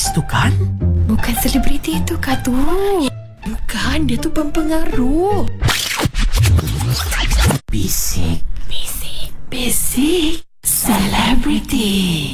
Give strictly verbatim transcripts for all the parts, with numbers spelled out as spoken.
Vince tu kan? Bukan selebriti itu Kak tu. Bukan, dia tu pempengaruh. Bisik. Bisik. Bisik. Selebriti.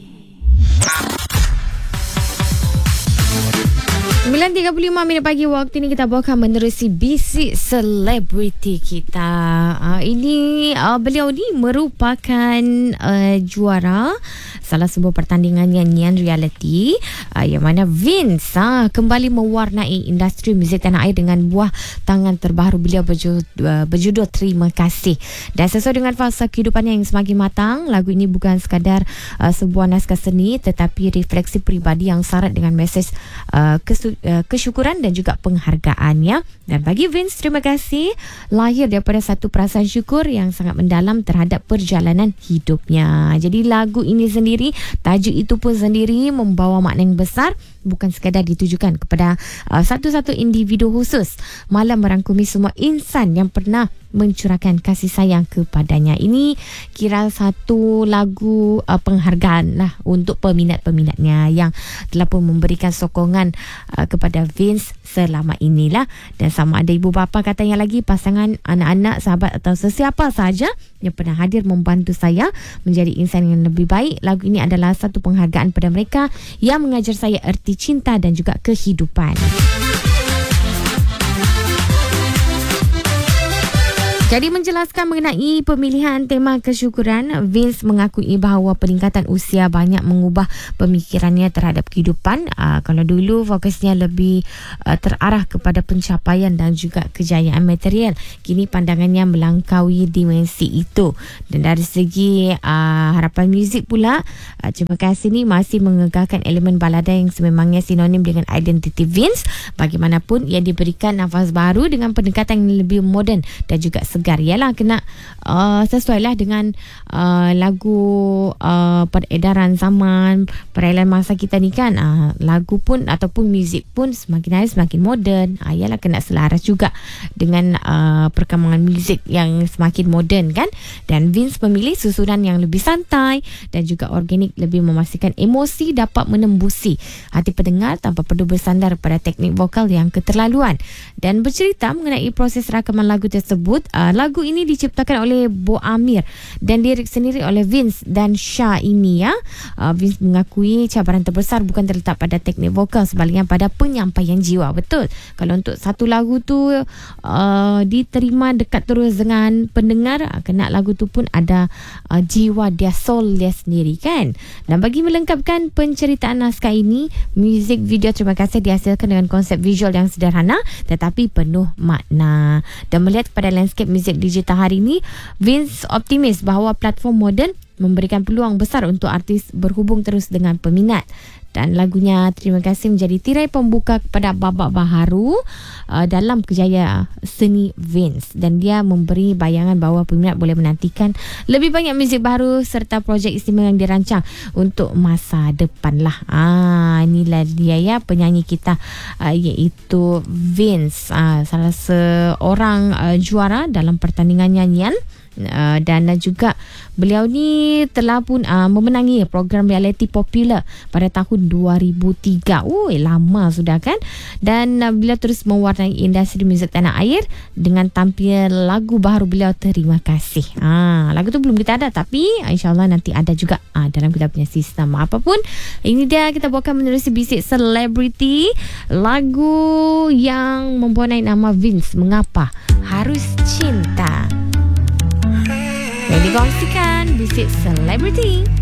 sembilan tiga puluh lima minit pagi waktu ini kita akan menerusi bisik selebriti kita. Uh, ini uh, beliau ni merupakan uh, juara salah sebuah pertandingan nyanyian reality uh, yang mana Vince uh, kembali mewarnai industri muzik tanah air dengan buah tangan terbaru beliau berjudul, uh, berjudul Terima Kasih. Dan sesuai dengan fasa kehidupannya yang semakin matang, lagu ini bukan sekadar uh, sebuah naskah seni tetapi refleksi peribadi yang syarat dengan mesej uh, kesu- uh, kesyukuran dan juga penghargaannya. Dan bagi Vince, Terima Kasih lahir daripada satu perasaan syukur yang sangat mendalam terhadap perjalanan hidupnya. Jadi lagu ini sendiri, tajuk itu pun sendiri membawa makna yang besar, bukan sekadar ditujukan kepada uh, satu-satu individu khusus, malah merangkumi semua insan yang pernah mencurahkan kasih sayang kepadanya. Ini kira satu lagu uh, penghargaan lah untuk peminat-peminatnya yang telah pun memberikan sokongan uh, kepada Vince selama inilah. Dan sama ada ibu bapa, katanya lagi pasangan, anak-anak, sahabat atau sesiapa sahaja yang pernah hadir membantu saya menjadi insan yang lebih baik, lagu ini adalah satu penghargaan pada mereka yang mengajar saya erti cinta dan juga kehidupan. Jadi menjelaskan mengenai pemilihan tema kesyukuran, Vince mengakui bahawa peningkatan usia banyak mengubah pemikirannya terhadap kehidupan. Uh, kalau dulu fokusnya lebih uh, terarah kepada pencapaian dan juga kejayaan material, kini pandangannya melangkaui dimensi itu. Dan dari segi uh, harapan muzik pula, uh, Terima Kasih ni masih mengegahkan elemen balada yang sememangnya sinonim dengan identiti Vince. Bagaimanapun ia diberikan nafas baru dengan pendekatan yang lebih moden dan juga segar. Ialah kena uh, sesuai lah dengan uh, lagu uh, peredaran zaman, perairan masa kita ni kan. Uh, lagu pun ataupun muzik pun semakin hari semakin moden. Uh, ialah kena selaras juga dengan uh, perkembangan muzik yang semakin moden kan. Dan Vince memilih susunan yang lebih santai dan juga organik, lebih memastikan emosi dapat menembusi hati pendengar tanpa perlu bersandar pada teknik vokal yang keterlaluan. Dan bercerita mengenai proses rakaman lagu tersebut, uh, lagu ini diciptakan oleh Bo Amir dan lirik sendiri oleh Vince dan Shah ini ya. Uh, Vince mengakui cabaran terbesar bukan terletak pada teknik vokal, sebaliknya pada penyampaian jiwa. Betul. Kalau untuk satu lagu tu uh, diterima dekat terus dengan pendengar, uh, kena lagu tu pun ada uh, jiwa dia, soul dia sendiri kan. Dan bagi melengkapkan penceritaan naskah ini, muzik video Terima Kasih dihasilkan dengan konsep visual yang sederhana tetapi penuh makna. Dan melihat kepada landscape muzik digital hari ini, Vince optimis bahawa platform moden memberikan peluang besar untuk artis berhubung terus dengan peminat. Dan lagunya Terima Kasih menjadi tirai pembuka kepada babak baharu uh, dalam kejayaan seni Vince. Dan dia memberi bayangan bahawa peminat boleh menantikan lebih banyak muzik baru serta projek istimewa yang dirancang untuk masa depan lah. Ah, inilah dia ya, penyanyi kita uh, iaitu Vince, uh, salah seorang uh, juara dalam pertandingan nyanyian. Uh, dan uh, juga beliau ni telah pun uh, memenangi program reality popular pada tahun dua ribu tiga. Ui, lama sudah kan. Dan uh, beliau terus mewarnai industri muzik tanah air dengan tampil lagu baru beliau Terima Kasih. Ah, lagu tu belum kita ada tapi insyaAllah nanti ada juga uh, dalam kita punya sistem. Apapun, ini dia kita bawakan menerusi bisik selebriti, lagu yang mempunyai nama Vince, Mengapa Harus Cinta. Yang dikongsikan bisik selebriti.